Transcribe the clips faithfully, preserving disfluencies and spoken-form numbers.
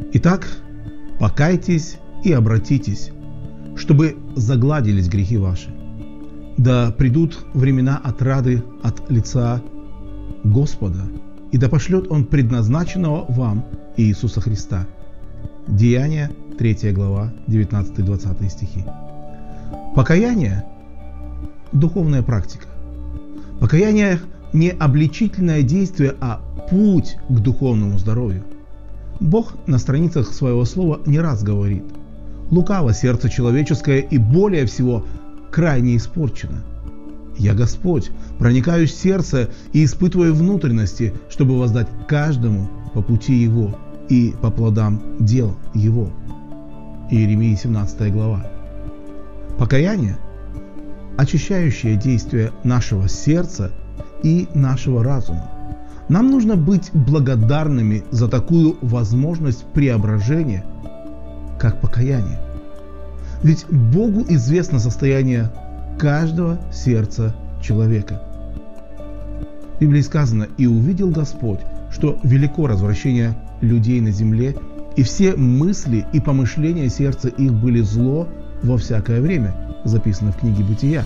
Итак, покайтесь и обратитесь, чтобы загладились грехи ваши. Да придут времена отрады от лица Господа, и да пошлет Он предназначенного вам Иисуса Христа. Деяния, третья глава, девятнадцатый-двадцатый стихи. Покаяние – духовная практика. Покаяние – не обличительное действие, а путь к духовному здоровью. Бог на страницах своего слова не раз говорит: «Лукаво сердце человеческое и более всего крайне испорчено. Я Господь, проникаю в сердце и испытываю внутренности, чтобы воздать каждому по пути его и по плодам дел его». Иеремия семнадцатая глава. Покаяние – очищающее действие нашего сердца и нашего разума. Нам нужно быть благодарными за такую возможность преображения, как покаяние. Ведь Богу известно состояние каждого сердца человека. В Библии сказано: «И увидел Господь, что велико развращение людей на земле, и все мысли и помышления сердца их были зло во всякое время», записано в книге Бытия.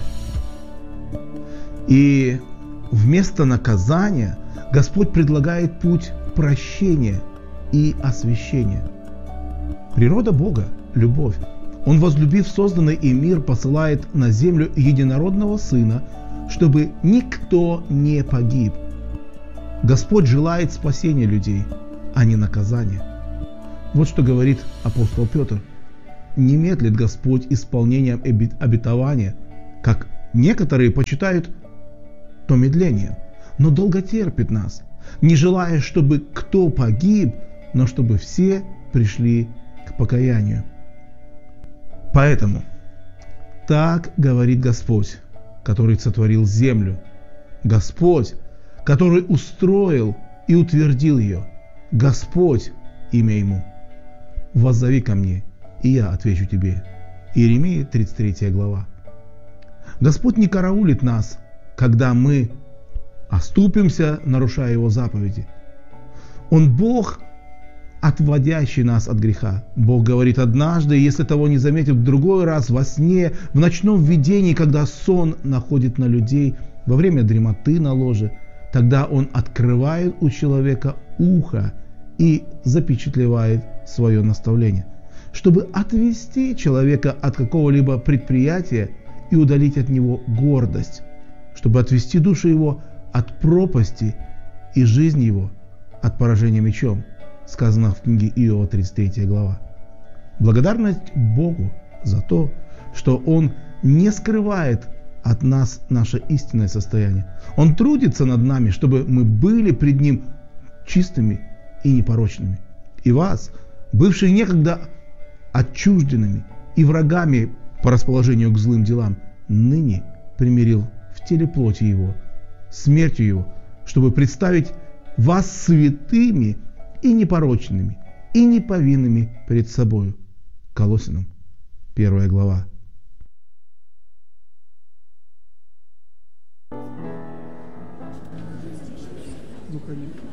И вместо наказания Господь предлагает путь прощения и освящения. Природа Бога – любовь. Он, возлюбив созданный им мир, посылает на землю единородного Сына, чтобы никто не погиб. Господь желает спасения людей, а не наказания. Вот что говорит апостол Петр: «Не медлит Господь исполнением обетования, как некоторые почитают то медлением, но долго терпит нас, не желая, чтобы кто погиб, но чтобы все пришли к покаянию». Поэтому так говорит Господь, который сотворил землю, Господь, который устроил и утвердил ее, Господь, имя Ему: «Воззови ко мне, и я отвечу тебе». Иеремия тридцать третья глава. Господь не караулит нас, когда мы оступимся, нарушая Его заповеди. Он Бог, отводящий нас от греха. Бог говорит однажды, если того не заметит, в другой раз во сне, в ночном видении, когда сон находит на людей, во время дремоты на ложе. Тогда Он открывает у человека ухо и запечатлевает свое наставление, чтобы отвести человека от какого-либо предприятия и удалить от него гордость, чтобы отвести душу его от пропасти и жизнь его от поражения мечом, сказано в книге Иова тридцать третья глава. Благодарность Богу за то, что Он не скрывает от нас наше истинное состояние. Он трудится над нами, чтобы мы были пред Ним чистыми и непорочными. И вас, бывшие некогда отчужденными и врагами по расположению к злым делам, ныне примирил в теле плоти Его, смертью Его, чтобы представить вас святыми и непорочными, и неповинными перед собою. Колоссянам, первая глава. Ну, конечно.